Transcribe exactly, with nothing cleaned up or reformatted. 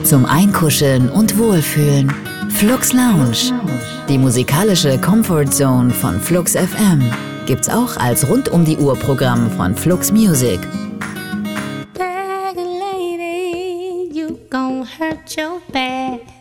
zum Einkuscheln und Wohlfühlen. Flux Lounge, die musikalische Comfort Zone von Flux F M, gibt's auch als Rund-um-die-Uhr-Programm von Flux Music. Bag lady, you gon' hurt your back.